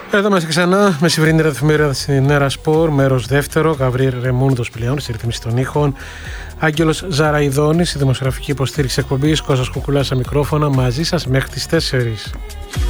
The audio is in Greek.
Εδώ είμαστε ξανά, μεσημβρινή εφημερίδα στην Νέρα Σπορ, μέρος δεύτερο. Γαβρίλ Ρεμούνδος πλέον στη ρύθμιση των ήχων. Άγγελος Ζαραϊδόνης, στη δημοσιογραφική υποστήριξη εκπομπής. Κώστας Κουκουλάς στα μικρόφωνα, μαζί σας μέχρι τις 4.